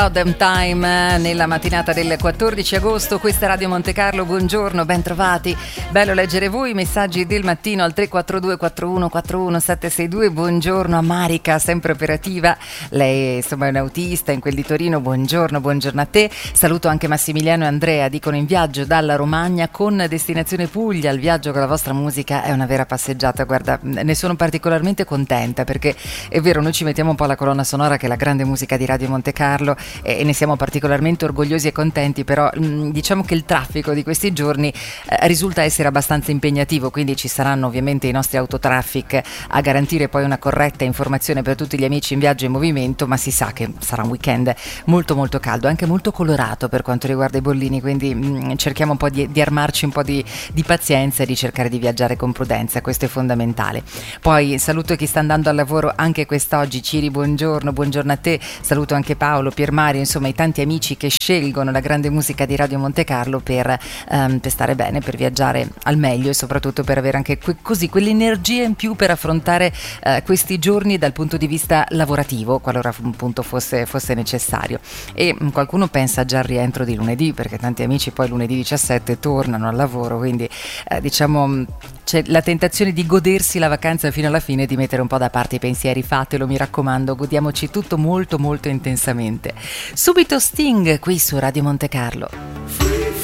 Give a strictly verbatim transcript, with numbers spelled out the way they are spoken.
Them Time nella mattinata del quattordici agosto, questa è Radio Monte Carlo, buongiorno, ben trovati, bello leggere voi i messaggi del mattino al tre quattro due quattro uno quattro uno sette sei due. Buongiorno a Marica, sempre operativa, lei insomma è un autista in quel di Torino, buongiorno, buongiorno a te. Saluto anche Massimiliano e Andrea, dicono in viaggio dalla Romagna con destinazione Puglia, il viaggio con la vostra musica è una vera passeggiata, guarda, ne sono particolarmente contenta perché è vero, noi ci mettiamo un po' la colonna sonora che è la grande musica di Radio Monte Carlo e ne siamo particolarmente orgogliosi e contenti, però mh, diciamo che il traffico di questi giorni eh, risulta essere abbastanza impegnativo, quindi ci saranno ovviamente i nostri autotraffic a garantire poi una corretta informazione per tutti gli amici in viaggio e in movimento, ma si sa che sarà un weekend molto molto caldo, anche molto colorato per quanto riguarda i bollini, quindi mh, cerchiamo un po' di, di armarci un po' di, di pazienza e di cercare di viaggiare con prudenza, questo è fondamentale. Poi saluto chi sta andando al lavoro anche quest'oggi, Ciri buongiorno, buongiorno a te, saluto anche Paolo, Piermario, insomma i tanti amici che scelgono la grande musica di Radio Monte Carlo per, um, per stare bene, per viaggiare al meglio e soprattutto per avere anche que- così quell'energia in più per affrontare uh, questi giorni dal punto di vista lavorativo, qualora appunto fosse, fosse necessario. E um, qualcuno pensa già al rientro di lunedì, perché tanti amici poi lunedì diciassette tornano al lavoro, quindi uh, diciamo c'è la tentazione di godersi la vacanza fino alla fine, di mettere un po' da parte i pensieri, fatelo mi raccomando, godiamoci tutto molto molto intensamente. Subito Sting qui su Radio Monte Carlo.